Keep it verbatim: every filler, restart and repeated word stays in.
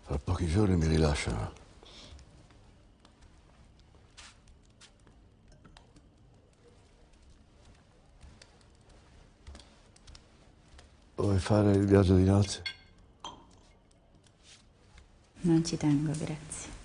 Fra pochi giorni mi rilasciano. Vuoi fare il viaggio di nozze? Non ci tengo, grazie.